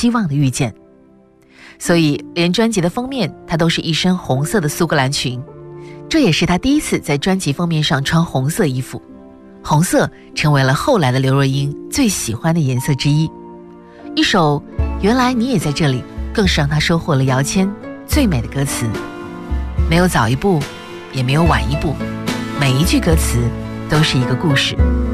希望的遇见。所以连专辑的封面她都是一身红色的苏格兰裙，这也是她第一次在专辑封面上穿红色衣服，红色成为了后来的刘若英最喜欢的颜色之一。一首原来你也在这里更是让她收获了姚谦最美的歌词，没有早一步也没有晚一步，每一句歌词都是一个故事。